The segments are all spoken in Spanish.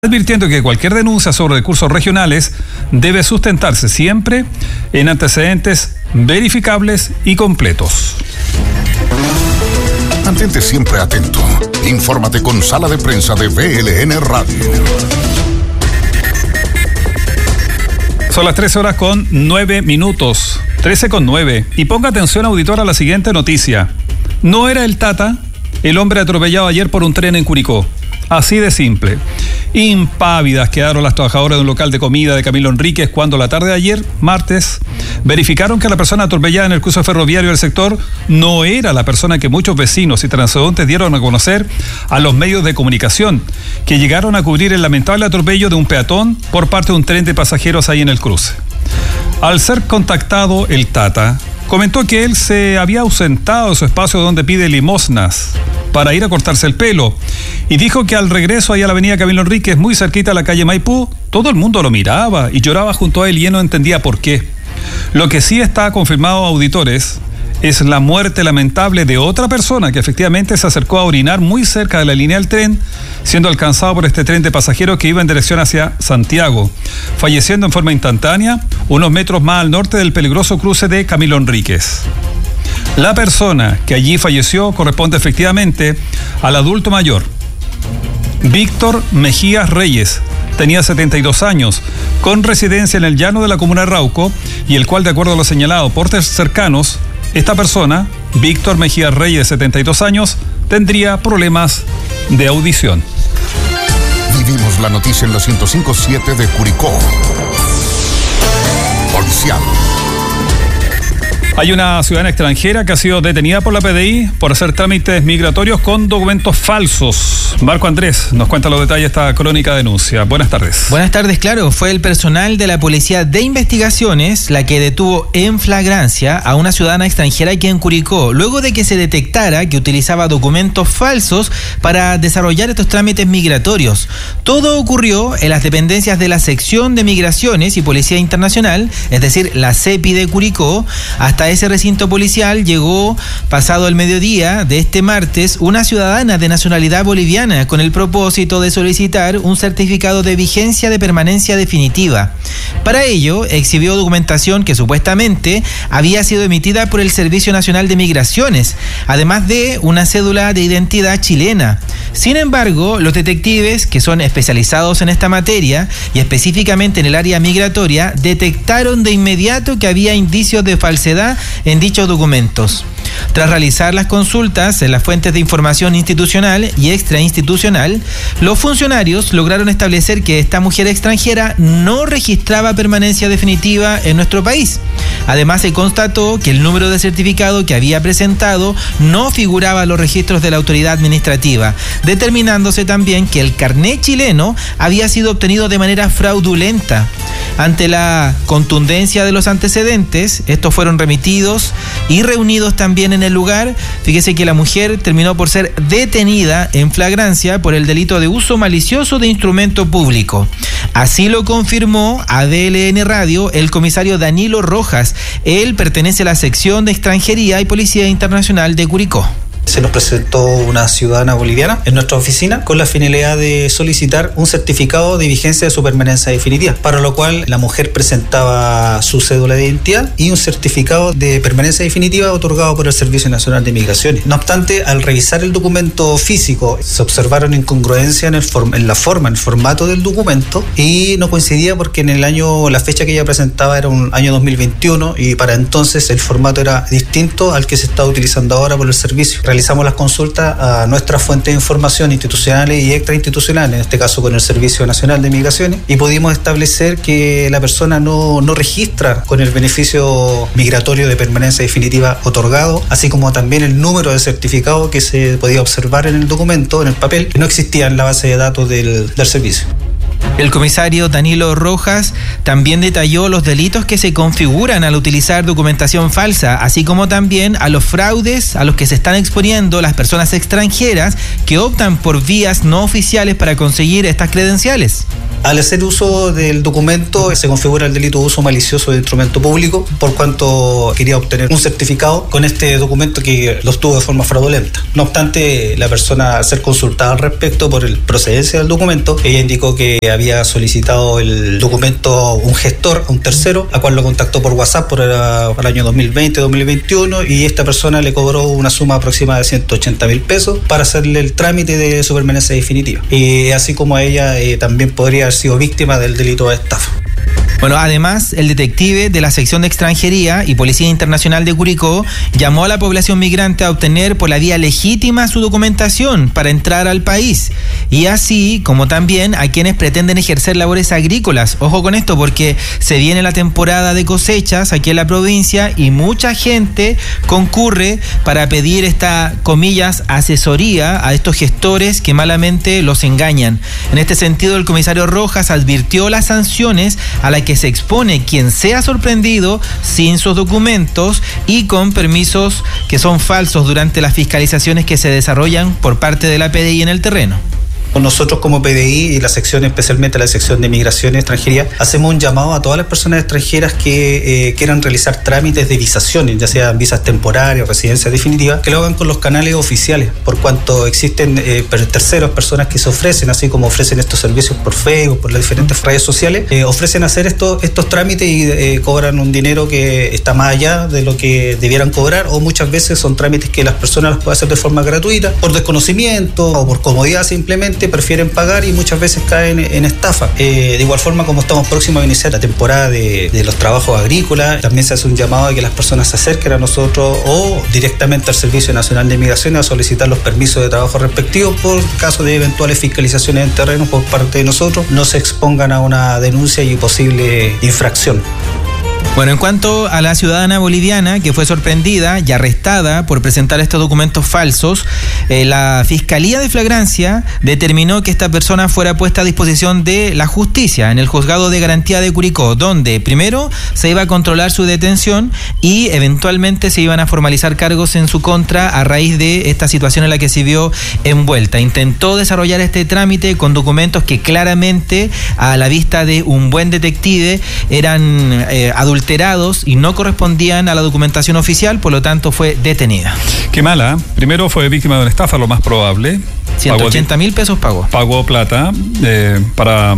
advirtiendo que cualquier denuncia sobre recursos regionales debe sustentarse siempre en antecedentes verificables y completos. Mantente siempre atento. Infórmate con Sala de Prensa de VLN Radio. Son las 13:09. 13:09. Y ponga atención, auditor, a la siguiente noticia. No era el Tata, el hombre atropellado ayer por un tren en Curicó. Así de simple. Impávidas quedaron las trabajadoras de un local de comida de Camilo Enríquez cuando la tarde de ayer, martes, verificaron que la persona atropellada en el cruce ferroviario del sector no era la persona que muchos vecinos y transeúntes dieron a conocer a los medios de comunicación, que llegaron a cubrir el lamentable atropello de un peatón por parte de un tren de pasajeros ahí en el cruce. Al ser contactado, el Tata comentó que él se había ausentado de su espacio donde pide limosnas para ir a cortarse el pelo, y dijo que al regreso ahí a la avenida Camilo Enríquez, muy cerquita a la calle Maipú, todo el mundo lo miraba y lloraba junto a él y él no entendía por qué. Lo que sí está confirmado, auditores, es la muerte lamentable de otra persona que efectivamente se acercó a orinar muy cerca de la línea del tren, siendo alcanzado por este tren de pasajeros que iba en dirección hacia Santiago, falleciendo en forma instantánea unos metros más al norte del peligroso cruce de Camilo Enríquez. La persona que allí falleció corresponde efectivamente al adulto mayor, Víctor Mejías Reyes. Tenía 72 años, con residencia en el llano de la comuna de Rauco, y el cual, de acuerdo a lo señalado por cercanos, esta persona, Víctor Mejías Reyes, de 72 años, tendría problemas de audición. Vivimos la noticia en la 105.7 de Curicó. Policial. Hay una ciudadana extranjera que ha sido detenida por la PDI por hacer trámites migratorios con documentos falsos. Marco Andrés nos cuenta los detalles de esta crónica denuncia. Buenas tardes. Buenas tardes, claro. Fue el personal de la Policía de Investigaciones la que detuvo en flagrancia a una ciudadana extranjera aquí en Curicó, luego de que se detectara que utilizaba documentos falsos para desarrollar estos trámites migratorios. Todo ocurrió en las dependencias de la Sección de Migraciones y Policía Internacional, es decir, la CEPI de Curicó. Hasta ese recinto policial llegó, pasado el mediodía de este martes, una ciudadana de nacionalidad boliviana con el propósito de solicitar un certificado de vigencia de permanencia definitiva. Para ello, exhibió documentación que supuestamente había sido emitida por el Servicio Nacional de Migraciones, además de una cédula de identidad chilena. Sin embargo, los detectives, que son especializados en esta materia y específicamente en el área migratoria, detectaron de inmediato que había indicios de falsedad en dichos documentos. Tras realizar las consultas en las fuentes de información institucional y extrainstitucional, los funcionarios lograron establecer que esta mujer extranjera no registraba permanencia definitiva en nuestro país. Además, se constató que el número de certificado que había presentado no figuraba en los registros de la autoridad administrativa, determinándose también que el carné chileno había sido obtenido de manera fraudulenta. Ante la contundencia de los antecedentes, estos fueron remitidos y reunidos también en el lugar. Fíjese que la mujer terminó por ser detenida en flagrancia por el delito de uso malicioso de instrumento público. Así lo confirmó a VLN Radio el comisario Danilo Rojas. Él pertenece a la sección de Extranjería y Policía Internacional de Curicó. Se nos presentó una ciudadana boliviana en nuestra oficina con la finalidad de solicitar un certificado de vigencia de su permanencia definitiva, para lo cual la mujer presentaba su cédula de identidad y un certificado de permanencia definitiva otorgado por el Servicio Nacional de Migraciones. No obstante, al revisar el documento físico, se observaron incongruencias en el formato del documento, y no coincidía porque la fecha que ella presentaba era un año 2021 y para entonces el formato era distinto al que se está utilizando ahora por el servicio. Realizamos las consultas a nuestras fuentes de información institucionales y extrainstitucionales, en este caso con el Servicio Nacional de Migraciones, y pudimos establecer que la persona no registra con el beneficio migratorio de permanencia definitiva otorgado, así como también el número de certificado que se podía observar en el documento, en el papel, que no existía en la base de datos del servicio. El comisario Danilo Rojas también detalló los delitos que se configuran al utilizar documentación falsa, así como también a los fraudes a los que se están exponiendo las personas extranjeras que optan por vías no oficiales para conseguir estas credenciales. Al hacer uso del documento se configura el delito de uso malicioso de instrumento público, por cuanto quería obtener un certificado con este documento que lo obtuvo de forma fraudulenta. No obstante, la persona, al ser consultada al respecto por el procedencia del documento, ella indicó que había solicitado el documento a un gestor, a un tercero, a cual lo contactó por WhatsApp por el año 2020-2021, y esta persona le cobró una suma aproximada de 180.000 pesos para hacerle el trámite de su permanencia definitiva. Y así como ella también podría haber sido víctima del delito de estafa. Bueno, además, el detective de la sección de extranjería y Policía Internacional de Curicó llamó a la población migrante a obtener por la vía legítima su documentación para entrar al país, y así como también a quienes pretenden ejercer labores agrícolas. Ojo con esto, porque se viene la temporada de cosechas aquí en la provincia y mucha gente concurre para pedir esta, comillas, asesoría a estos gestores que malamente los engañan. En este sentido, el comisario Rojas advirtió las sanciones a las que se expone quien sea sorprendido sin sus documentos y con permisos que son falsos durante las fiscalizaciones que se desarrollan por parte de la PDI en el terreno. Nosotros como PDI y la sección, especialmente la sección de Migración y Extranjería, hacemos un llamado a todas las personas extranjeras que quieran realizar trámites de visaciones, ya sean visas temporarias o residencias definitivas, que lo hagan con los canales oficiales, por cuanto existen terceros, personas que se ofrecen, así como ofrecen estos servicios por Facebook, por las diferentes redes sociales, ofrecen hacer estos trámites y cobran un dinero que está más allá de lo que debieran cobrar, o muchas veces son trámites que las personas los pueden hacer de forma gratuita, por desconocimiento o por comodidad simplemente, prefieren pagar y muchas veces caen en estafa. De igual forma, como estamos próximos a iniciar la temporada de los trabajos agrícolas, también se hace un llamado a que las personas se acerquen a nosotros o directamente al Servicio Nacional de Migración a solicitar los permisos de trabajo respectivos por caso de eventuales fiscalizaciones en terreno por parte de nosotros, no se expongan a una denuncia y posible infracción. Bueno, en cuanto a la ciudadana boliviana que fue sorprendida y arrestada por presentar estos documentos falsos, la Fiscalía de Flagrancia determinó que esta persona fuera puesta a disposición de la justicia en el Juzgado de Garantía de Curicó, donde primero se iba a controlar su detención y eventualmente se iban a formalizar cargos en su contra a raíz de esta situación en la que se vio envuelta. Intentó desarrollar este trámite con documentos que claramente, a la vista de un buen detective, eran adulterados y no correspondían a la documentación oficial, por lo tanto fue detenida. Qué mala. Primero fue víctima de una estafa, lo más probable. 180.000 pesos pagó. Pagó plata para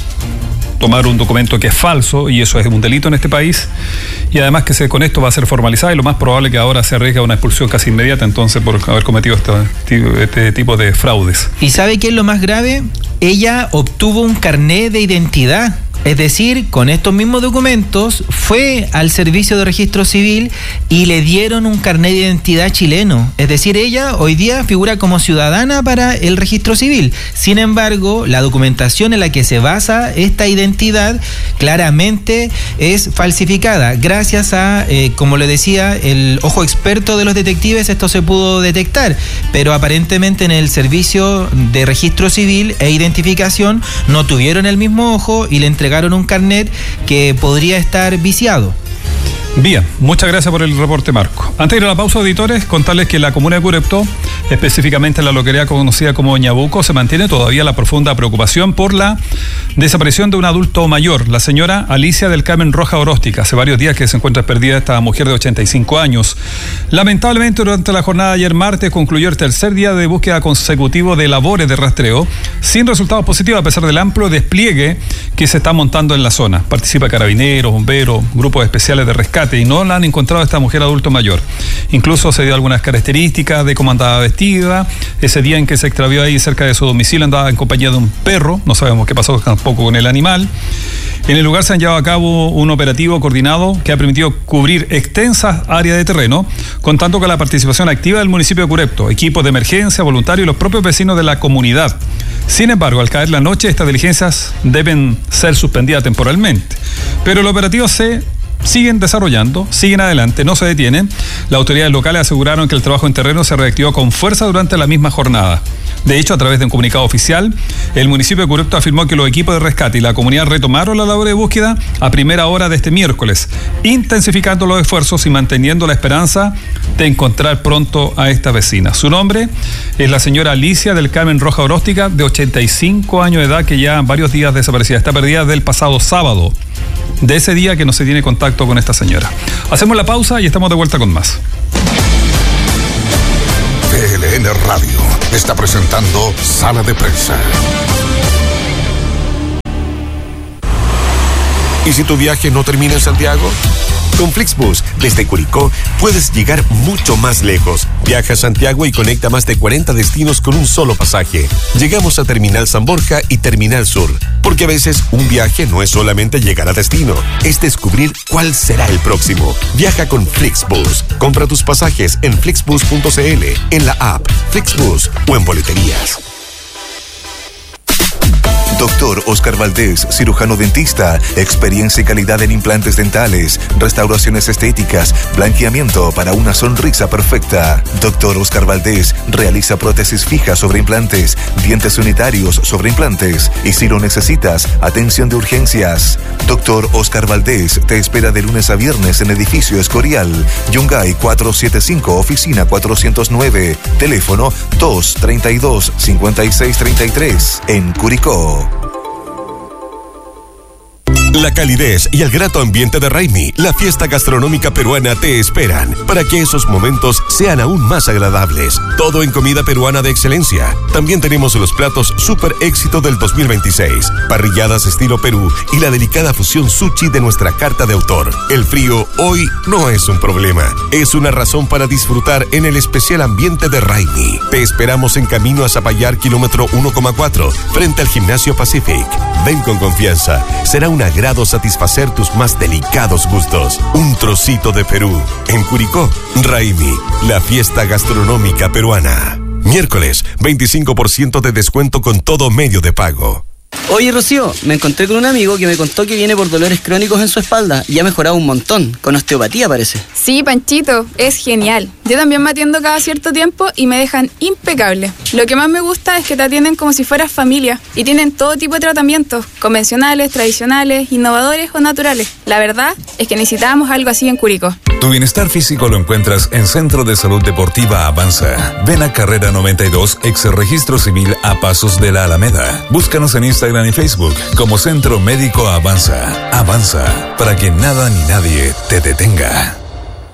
tomar un documento que es falso, y eso es un delito en este país, y además que con esto va a ser formalizada, y lo más probable que ahora se arriesga una expulsión casi inmediata entonces por haber cometido este tipo de fraudes. ¿Y sabe qué es lo más grave? Ella obtuvo un carnet de identidad. Es decir, con estos mismos documentos fue al servicio de registro civil y le dieron un carnet de identidad chileno. Es decir, ella hoy día figura como ciudadana para el registro civil. Sin embargo, la documentación en la que se basa esta identidad claramente es falsificada. Gracias a, como le decía, el ojo experto de los detectives, esto se pudo detectar. Pero aparentemente en el servicio de registro civil e identificación no tuvieron el mismo ojo y le entregaron un carnet que podría estar viciado. Bien, muchas gracias por el reporte, Marco. Antes de ir a la pausa, auditores, contarles que en la comuna de Cureptó, específicamente en la localidad conocida como Ñabuco, se mantiene todavía la profunda preocupación por la desaparición de un adulto mayor, la señora Alicia del Carmen Roja Oróstica. Hace varios días que se encuentra perdida esta mujer de 85 años. Lamentablemente, durante la jornada de ayer martes concluyó el tercer día de búsqueda consecutivo de labores de rastreo, sin resultados positivos a pesar del amplio despliegue que se está montando en la zona. Participa carabineros, bomberos, grupos especiales de rescate, y no la han encontrado a esta mujer adulto mayor. Incluso se dio algunas características de cómo andaba vestida. Ese día en que se extravió ahí cerca de su domicilio andaba en compañía de un perro, no sabemos qué pasó tampoco con el animal. En el lugar se han llevado a cabo un operativo coordinado que ha permitido cubrir extensas áreas de terreno, contando con la participación activa del municipio de Cureptó, equipos de emergencia, voluntarios y los propios vecinos de la comunidad. Sin embargo, al caer la noche, estas diligencias deben ser suspendidas temporalmente. Pero el operativo se siguen desarrollando, siguen adelante, no se detienen. Las autoridades locales aseguraron que el trabajo en terreno se reactivó con fuerza durante la misma jornada. De hecho, a través de un comunicado oficial, el municipio de Curicó afirmó que los equipos de rescate y la comunidad retomaron la labor de búsqueda a primera hora de este miércoles, intensificando los esfuerzos y manteniendo la esperanza de encontrar pronto a esta vecina. Su nombre es la señora Alicia del Carmen Roja Oróstica, de 85 años de edad, que ya varios días desaparecida. Está perdida desde el pasado sábado, de ese día que no se tiene contacto con esta señora. Hacemos la pausa y estamos de vuelta con más. VLN Radio está presentando Sala de Prensa. ¿Y si tu viaje no termina en Santiago? Con Flixbus, desde Curicó, puedes llegar mucho más lejos. Viaja a Santiago y conecta más de 40 destinos con un solo pasaje. Llegamos a Terminal San Borja y Terminal Sur, porque a veces un viaje no es solamente llegar a destino, es descubrir cuál será el próximo. Viaja con Flixbus. Compra tus pasajes en flixbus.cl, en la app Flixbus o en boleterías. Doctor Oscar Valdés, cirujano dentista, experiencia y calidad en implantes dentales, restauraciones estéticas, blanqueamiento para una sonrisa perfecta. Doctor Oscar Valdés realiza prótesis fijas sobre implantes, dientes unitarios sobre implantes y si lo necesitas, atención de urgencias. Doctor Oscar Valdés te espera de lunes a viernes en Edificio Escorial, Yungay 475, oficina 409, teléfono 232-5633, en Curicó. La calidez y el grato ambiente de Raimi, la fiesta gastronómica peruana, te esperan para que esos momentos sean aún más agradables. Todo en comida peruana de excelencia. También tenemos los platos super éxito del 2026, parrilladas estilo Perú y la delicada fusión sushi de nuestra carta de autor. El frío hoy no es un problema, es una razón para disfrutar en el especial ambiente de Raimi. Te esperamos en camino a Zapallar, kilómetro 1,4, frente al Gimnasio Pacific. Ven con confianza, será un agrado satisfacer tus más delicados gustos. Un trocito de Perú. En Curicó, Raimi, la fiesta gastronómica peruana. Miércoles, 25% de descuento con todo medio de pago. Oye, Rocío, me encontré con un amigo que me contó que viene por dolores crónicos en su espalda y ha mejorado un montón, con osteopatía parece. Sí, Panchito, es genial. Yo también me atiendo cada cierto tiempo y me dejan impecable. Lo que más me gusta es que te atienden como si fueras familia y tienen todo tipo de tratamientos, convencionales, tradicionales, innovadores o naturales. La verdad es que necesitábamos algo así en Curicó. Tu bienestar físico lo encuentras en Centro de Salud Deportiva Avanza. Ven a Carrera 92, ex Registro Civil, a pasos de la Alameda. Búscanos en Instagram y Facebook como Centro Médico Avanza. Avanza, para que nada ni nadie te detenga.